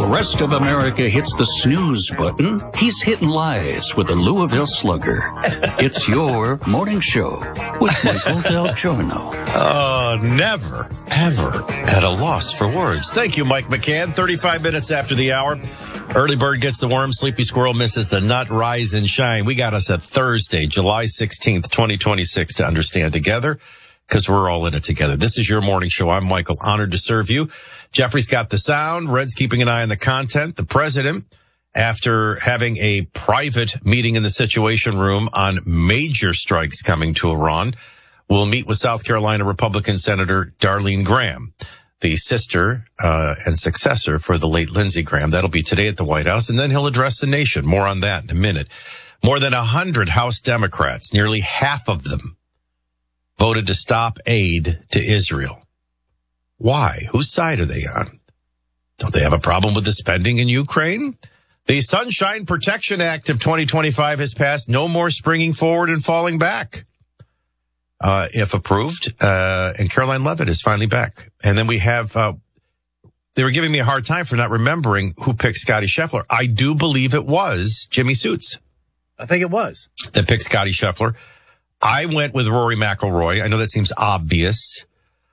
the rest of America hits the snooze button, he's hitting lies with the Louisville Slugger. It's your morning show with Michael Del Giorno. Oh, never, ever at a loss for words. Thank you, Mike McCann. 35 minutes after the hour. Early bird gets the worm, sleepy squirrel misses the nut, rise and shine. We got us at Thursday, July 16th, 2026 to understand together, because we're all in it together. This is your morning show. I'm Michael, honored to serve you. Jeffrey's got the sound. Red's keeping an eye on the content. The president, after having a private meeting in the Situation Room on major strikes coming to Iran, will meet with South Carolina Republican Senator Darlene Graham, the sister and successor for the late Lindsey Graham. That'll be today at the White House, and then he'll address the nation. More on that in a minute. More than 100 House Democrats, nearly half of them, voted to stop aid to Israel. Why? Whose side are they on? Don't they have a problem with the spending in Ukraine? The Sunshine Protection Act of 2025 has passed. No more springing forward and falling back. If approved, and Caroline Leavitt is finally back. And then we have, they were giving me a hard time for not remembering who picked Scotty Scheffler. I do believe it was Jimmy Suits. I think it was. That picked Scotty Scheffler. I went with Rory McIlroy. I know that seems obvious.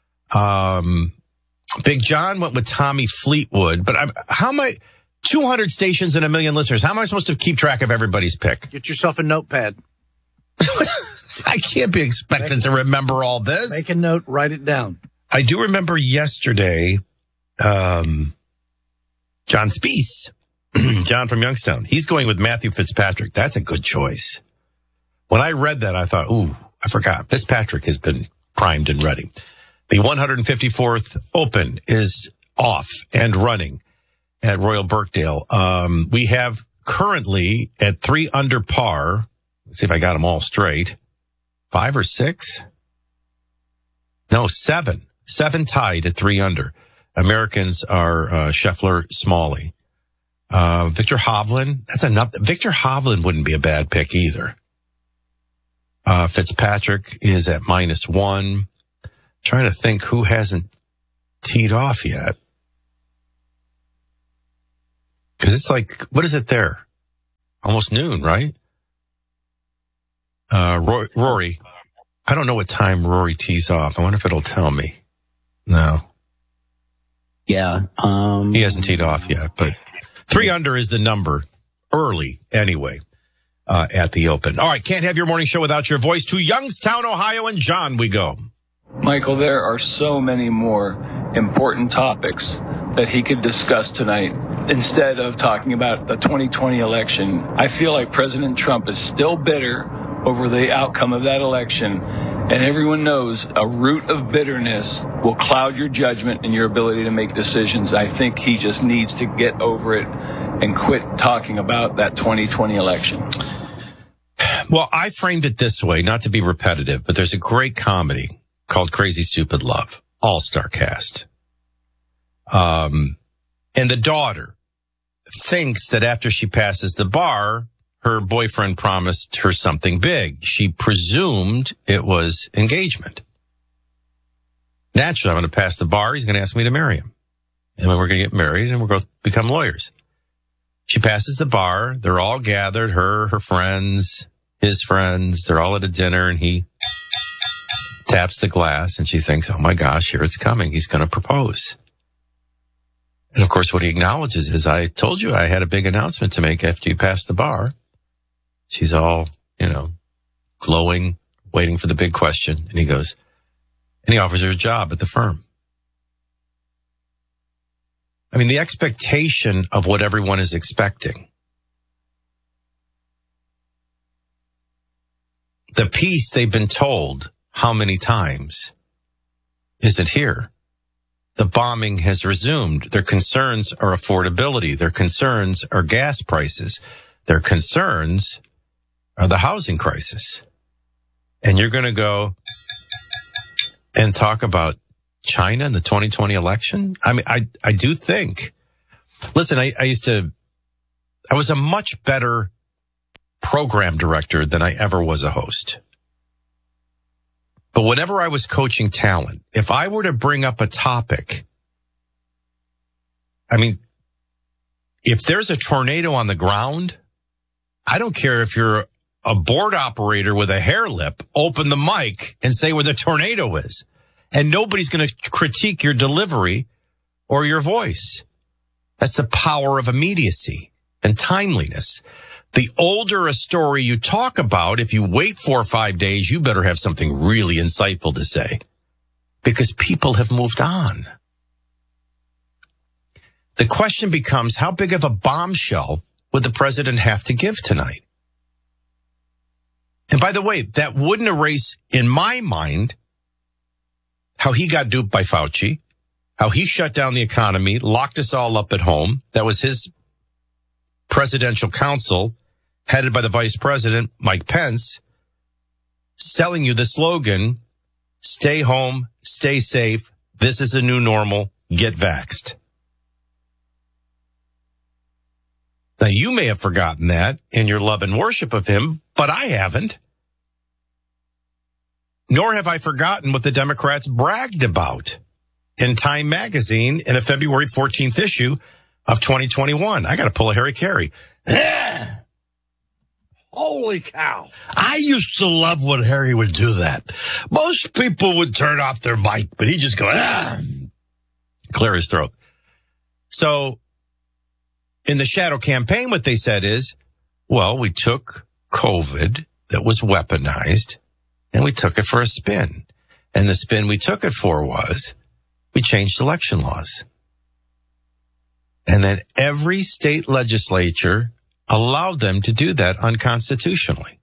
Big John went with Tommy Fleetwood. But how am I, 200 stations and 1 million listeners, how am I supposed to keep track of everybody's pick? Get yourself a notepad. I can't be expected to remember all this. Make a note, write it down. I do remember yesterday, John Spieth, John from Youngstown, he's going with Matthew Fitzpatrick. That's a good choice. When I read that, I thought, ooh, I forgot. Fitzpatrick has been primed and ready. The 154th Open is off and running at Royal Birkdale. We have currently at 3 under par. Let's see if I got them all straight. 5 or 6? No, 7. 7 tied at 3 under. Americans are Scheffler, Smalley. Victor Hovland, that's enough. Victor Hovland wouldn't be a bad pick either. Fitzpatrick is at -1. Trying to think who hasn't teed off yet. Because it's like, what is it there? Almost noon, right? Rory. I don't know what time Rory tees off. I wonder if it'll tell me. No. Yeah. He hasn't teed off yet, but 3 under is the number early anyway, at the Open. All right. Can't have your morning show without your voice. To Youngstown, Ohio, and John we go. Michael, there are so many more important topics that he could discuss tonight instead of talking about the 2020 election. I feel like President Trump is still bitter over the outcome of that election, and everyone knows a root of bitterness will cloud your judgment and your ability to make decisions. I think he just needs to get over it and quit talking about that 2020 election. Well, I framed it this way, not to be repetitive, but there's a great comedy called Crazy Stupid Love, all-star cast. And the daughter thinks that after she passes the bar, her boyfriend promised her something big. She presumed it was engagement. Naturally, I'm going to pass the bar. He's going to ask me to marry him. And then we're going to get married and we're going to become lawyers. She passes the bar. They're all gathered, her friends, his friends. They're all at a dinner and he taps the glass and she thinks, oh my gosh, here it's coming. He's going to propose. And of course, what he acknowledges is, I told you I had a big announcement to make after you passed the bar. She's all, glowing, waiting for the big question. And he goes, and he offers her a job at the firm. I mean, the expectation of what everyone is expecting. The piece they've been told how many times isn't here. The bombing has resumed. Their concerns are affordability. Their concerns are gas prices. Their concerns are the housing crisis. And you're going to go and talk about China in the 2020 election? I mean, I do think, listen, I was a much better program director than I ever was a host. But whenever I was coaching talent, if I were to bring up a topic, I mean, if there's a tornado on the ground, I don't care if you're a board operator with a hair lip, open the mic and say where the tornado is. And nobody's going to critique your delivery or your voice. That's the power of immediacy and timeliness. The older a story you talk about, if you wait 4 or 5 days, you better have something really insightful to say, because people have moved on. The question becomes, how big of a bombshell would the president have to give tonight? And by the way, that wouldn't erase, in my mind, how he got duped by Fauci, how he shut down the economy, locked us all up at home. That was his presidential council, headed by the vice president, Mike Pence, selling you the slogan, stay home, stay safe, this is a new normal, get vaxxed. Now, you may have forgotten that in your love and worship of him, but I haven't. Nor have I forgotten what the Democrats bragged about in Time magazine in a February 14th issue of 2021. I got to pull a Harry Carey. Holy cow. I used to love when Harry would do that. Most people would turn off their mic, but he'd just go, clear his throat. So in the shadow campaign, what they said is, well, we took COVID that was weaponized and we took it for a spin. And the spin we took it for was we changed election laws. And then every state legislature allowed them to do that unconstitutionally.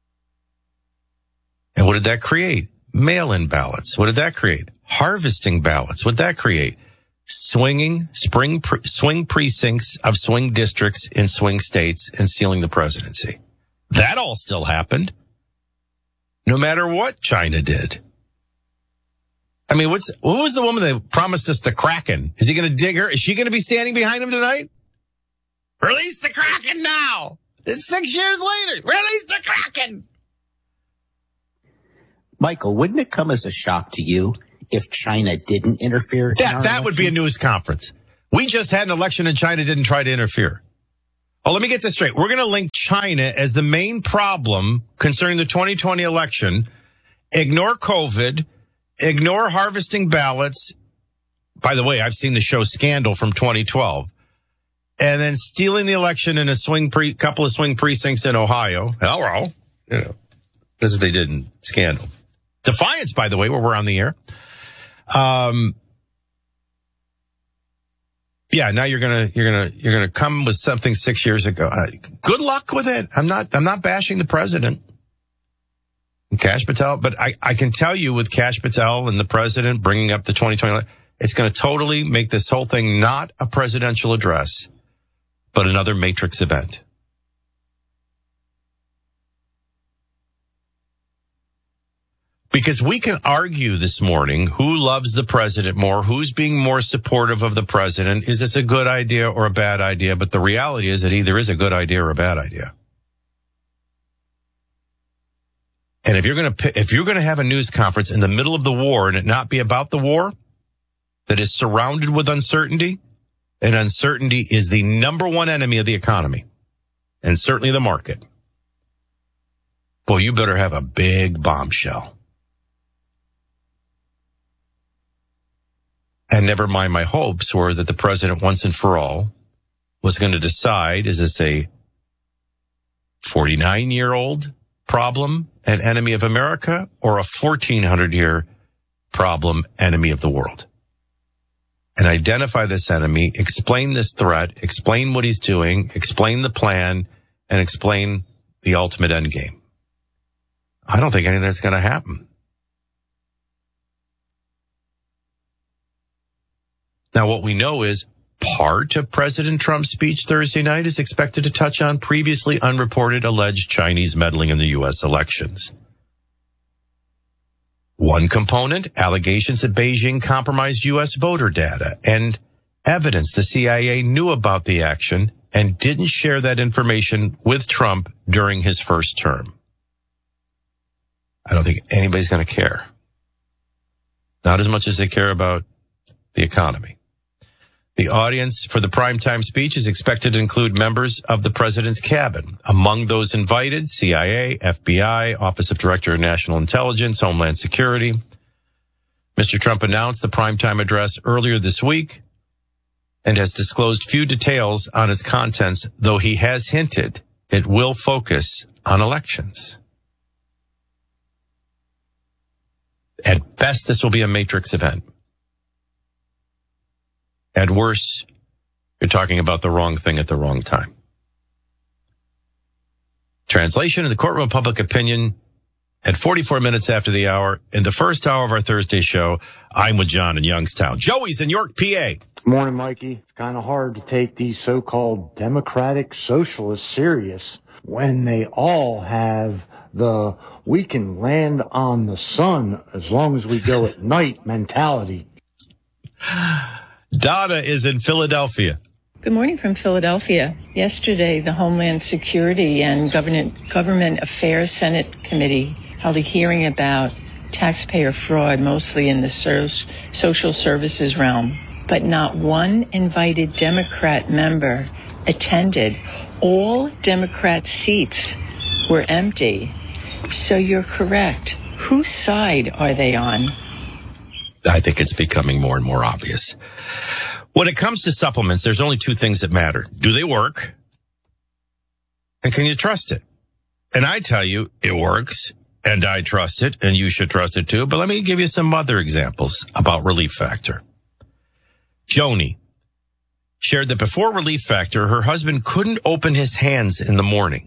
And what did that create? Mail-in ballots. What did that create? Harvesting ballots. What did that create? Swing precincts of swing districts in swing states and stealing the presidency. That all still happened, no matter what China did. I mean, what was the woman that promised us the Kraken? Is he going to dig her? Is she going to be standing behind him tonight? Release the Kraken now. It's 6 years later. Release the Kraken. Michael, wouldn't it come as a shock to you if China didn't interfere? That would be a news conference. We just had an election and China didn't try to interfere. Oh, let me get this straight. We're going to link China as the main problem concerning the 2020 election. Ignore COVID. Ignore harvesting ballots. By the way, I've seen the show Scandal from 2012. And then stealing the election in a couple of swing precincts in Ohio. Hello. You know, that's what they did in Scandal. Defiance, by the way, where we're on the air. Yeah, now you're gonna come with something 6 years ago. Good luck with it. I'm not bashing the president, Kash Patel, but I can tell you with Kash Patel and the president bringing up the 2020, it's going to totally make this whole thing not a presidential address, but another Matrix event. Because we can argue this morning who loves the president more, who's being more supportive of the president. Is this a good idea or a bad idea? But the reality is it either is a good idea or a bad idea. And if you're going to have a news conference in the middle of the war and it not be about the war, that is surrounded with uncertainty, and uncertainty is the number one enemy of the economy and certainly the market. Boy, you better have a big bombshell. And never mind, my hopes were that the president once and for all was going to decide, is this a 49-year-old problem and enemy of America or a 1,400-year problem, enemy of the world? And identify this enemy, explain this threat, explain what he's doing, explain the plan, and explain the ultimate end game. I don't think any of that's going to happen. Now, what we know is part of President Trump's speech Thursday night is expected to touch on previously unreported alleged Chinese meddling in the U.S. elections. One component, allegations that Beijing compromised U.S. voter data and evidence the CIA knew about the action and didn't share that information with Trump during his first term. I don't think anybody's going to care. Not as much as they care about the economy. The audience for the primetime speech is expected to include members of the president's cabinet. Among those invited, CIA, FBI, Office of Director of National Intelligence, Homeland Security. Mr. Trump announced the primetime address earlier this week and has disclosed few details on its contents, though he has hinted it will focus on elections. At best, this will be a matrix event. At worst, you're talking about the wrong thing at the wrong time. Translation in the courtroom of public opinion at 44 minutes after the hour. In the first hour of our Thursday show, I'm with John in Youngstown. Joey's in York, PA. Morning, Mikey. It's kind of hard to take these so-called democratic socialists serious when they all have the we can land on the sun as long as we go at night mentality. Donna is in Philadelphia. Good morning from Philadelphia. Yesterday, the Homeland Security and Government Affairs Senate Committee held a hearing about taxpayer fraud, mostly in the social services realm. But not one invited Democrat member attended. All Democrat seats were empty. So you're correct. Whose side are they on? I think it's becoming more and more obvious. When it comes to supplements, there's only two things that matter. Do they work? And can you trust it? And I tell you, it works, and I trust it, and you should trust it too. But let me give you some other examples about Relief Factor. Joni shared that before Relief Factor, her husband couldn't open his hands in the morning,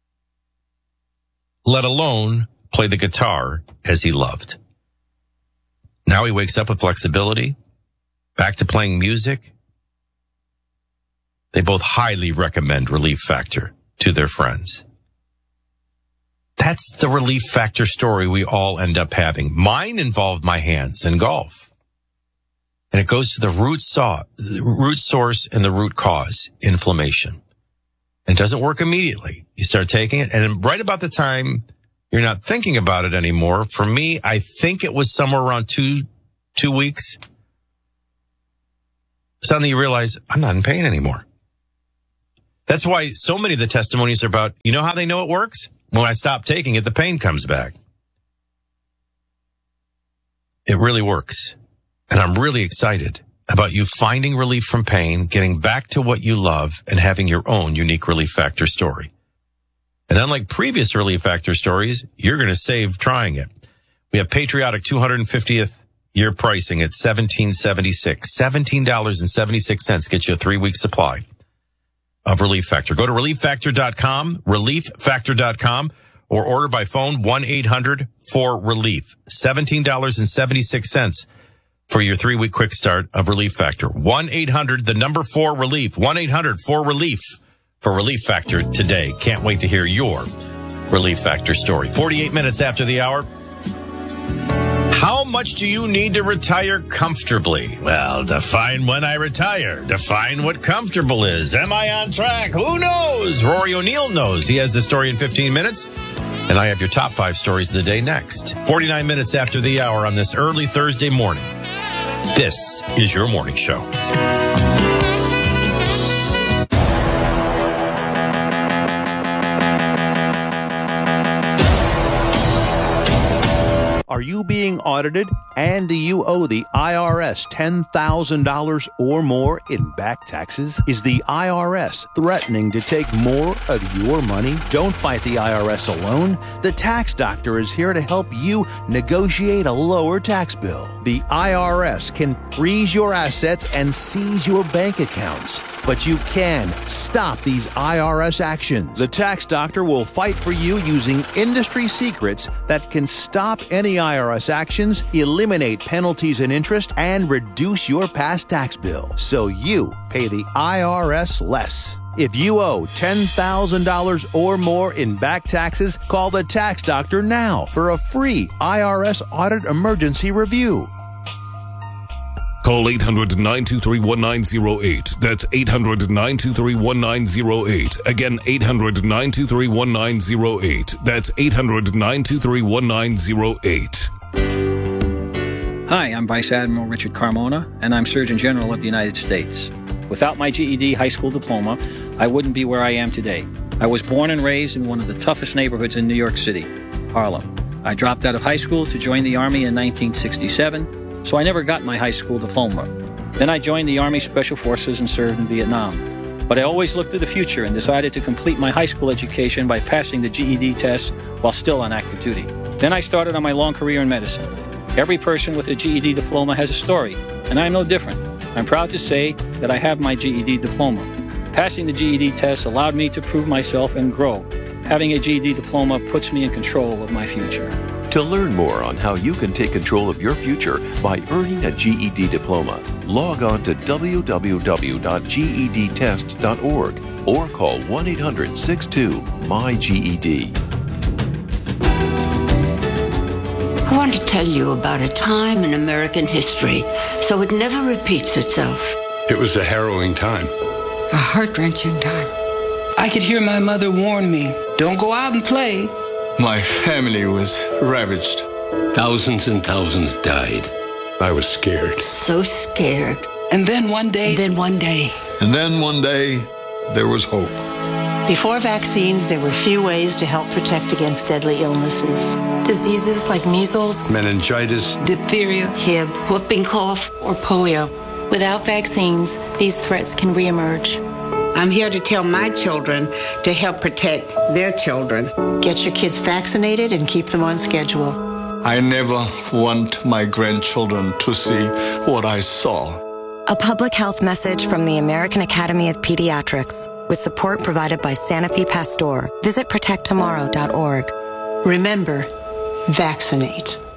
let alone play the guitar as he loved. Now he wakes up with flexibility, back to playing music. They both highly recommend Relief Factor to their friends. That's the Relief Factor story we all end up having. Mine involved my hands in golf. And it goes to the root source and the root cause, inflammation. It doesn't work immediately. You start taking it, and right about the time you're not thinking about it anymore, for me, I think it was somewhere around two weeks, suddenly you realize, I'm not in pain anymore. That's why so many of the testimonies are about, you know how they know it works? When I stop taking it, the pain comes back. It really works. And I'm really excited about you finding relief from pain, getting back to what you love, and having your own unique Relief Factor story. And unlike previous Relief Factor stories, you're going to save trying it. We have patriotic 250th year pricing at $17.76. $17.76 gets you a 3-week supply of Relief Factor. Go to relieffactor.com, relieffactor.com, or order by phone 1-800-4RELIEF. $17.76 for your 3-week quick start of Relief Factor. 1-800-4RELIEF. 1-800-4RELIEF for Relief Factor today. Can't wait to hear your Relief Factor story. 48 minutes after the hour. How much do you need to retire comfortably? Well, define when I retire. Define what comfortable is. Am I on track? Who knows? Rory O'Neill knows. He has the story in 15 minutes. And I have your top 5 stories of the day next. 49 minutes after the hour on this early Thursday morning. This is your morning show. Are you being audited? And do you owe the IRS $10,000 or more in back taxes? Is the IRS threatening to take more of your money? Don't fight the IRS alone. The Tax Doctor is here to help you negotiate a lower tax bill. The IRS can freeze your assets and seize your bank accounts, but you can stop these IRS actions. The Tax Doctor will fight for you using industry secrets that can stop any IRS actions, eliminate penalties and interest, and reduce your past tax bill so you pay the IRS less. If you owe $10,000 or more in back taxes, call the Tax Doctor now for a free IRS audit emergency review. Call 800-923-1908. That's 800-923-1908. Again, 800-923-1908. That's 800-923-1908. Hi, I'm Vice Admiral Richard Carmona, and I'm Surgeon General of the United States. Without my GED high school diploma, I wouldn't be where I am today. I was born and raised in one of the toughest neighborhoods in New York City, Harlem. I dropped out of high school to join the Army in 1967, so I never got my high school diploma. Then I joined the Army Special Forces and served in Vietnam. But I always looked to the future and decided to complete my high school education by passing the GED test while still on active duty. Then I started on my long career in medicine. Every person with a GED diploma has a story, and I'm no different. I'm proud to say that I have my GED diploma. Passing the GED test allowed me to prove myself and grow. Having a GED diploma puts me in control of my future. To learn more on how you can take control of your future by earning a GED diploma, log on to www.gedtest.org or call 1-800-62-MY-GED. I want to tell you about a time in American history so it never repeats itself. It was a harrowing time. A heart-wrenching time. I could hear my mother warn me, don't go out and play. My family was ravaged. Thousands and thousands died. I was scared. So scared. And then one day. And then one day, there was hope. Before vaccines, there were few ways to help protect against deadly illnesses. Diseases like measles, meningitis, diphtheria, Hib, whooping cough, or polio. Without vaccines, these threats can reemerge. I'm here to tell my children to help protect their children. Get your kids vaccinated and keep them on schedule. I never want my grandchildren to see what I saw. A public health message from the American Academy of Pediatrics with support provided by Sanofi Pasteur. Visit protecttomorrow.org. Remember, vaccinate.